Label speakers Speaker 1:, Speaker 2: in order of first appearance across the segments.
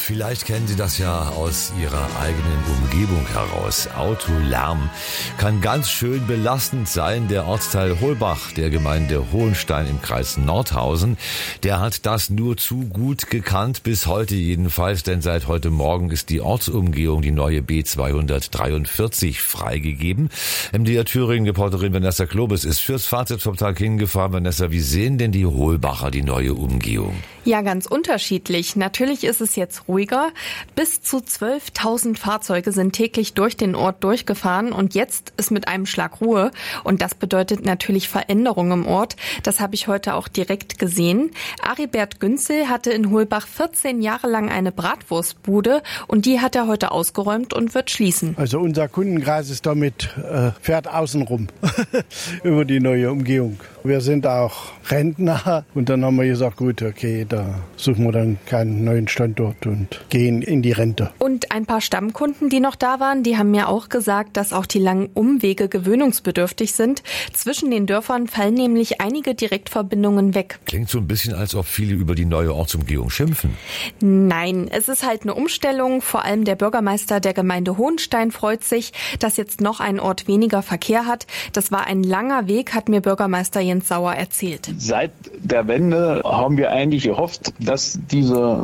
Speaker 1: Vielleicht kennen Sie das ja aus Ihrer eigenen Umgebung heraus. Autolärm kann ganz schön belastend sein. Der Ortsteil Holbach der Gemeinde Hohenstein im Kreis Nordhausen, der hat das nur zu gut gekannt, bis heute jedenfalls, denn seit heute Morgen ist die Ortsumgehung, die neue B243, freigegeben. MDR Thüringen-Reporterin Vanessa Klobes ist fürs Fazit vom Tag hingefahren. Vanessa, wie sehen denn die Holbacher die neue Umgehung?
Speaker 2: Ja, ganz unterschiedlich. Natürlich ist es jetzt ruhiger. Bis zu 12.000 Fahrzeuge sind täglich durch den Ort durchgefahren und jetzt ist mit einem Schlag Ruhe. Und das bedeutet natürlich Veränderung im Ort. Das habe ich heute auch direkt gesehen. Aribert Günzel hatte in Holbach 14 Jahre lang eine Bratwurstbude und die hat er heute ausgeräumt und wird schließen.
Speaker 3: Also unser Kundenkreis ist damit, fährt außen rum über die neue Umgehung. Wir sind auch Rentner und dann haben wir gesagt, gut, okay, da suchen wir dann keinen neuen Standort und gehen in die Rente.
Speaker 2: Und ein paar Stammkunden, die noch da waren, die haben mir auch gesagt, dass auch die langen Umwege gewöhnungsbedürftig sind. Zwischen den Dörfern fallen nämlich einige Direktverbindungen weg.
Speaker 1: Klingt so ein bisschen, als ob viele über die neue Ortsumgehung schimpfen.
Speaker 2: Nein, es ist halt eine Umstellung. Vor allem der Bürgermeister der Gemeinde Hohenstein freut sich, dass jetzt noch ein Ort weniger Verkehr hat. Das war ein langer Weg, hat mir Bürgermeister Jens Sauer erzählt.
Speaker 4: Seit der Wende haben wir eigentlich gehofft, dass diese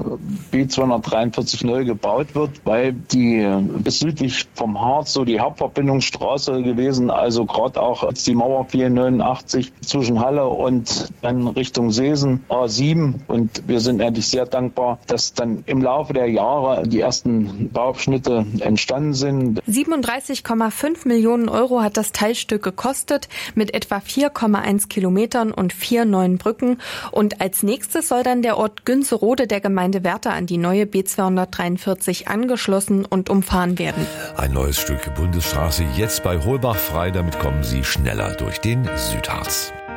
Speaker 4: B243 neu gebaut wird, weil die bis südlich vom Harz so die Hauptverbindungsstraße gewesen, also gerade auch als die Mauer fiel 89 zwischen Halle und dann Richtung Seesen A7 und wir sind eigentlich sehr dankbar, dass dann im Laufe der Jahre die ersten Bauabschnitte entstanden sind.
Speaker 2: 37,5 Millionen Euro hat das Teilstück gekostet mit etwa 4,1 Kilometern und 4 neuen Brücken und als nächstes soll dann der Ort Günzerode der Gemeinde Werther an die neue B243 angeschlossen und umfahren werden.
Speaker 1: Ein neues Stück Bundesstraße jetzt bei Holbach frei, damit kommen Sie schneller durch den Südharz.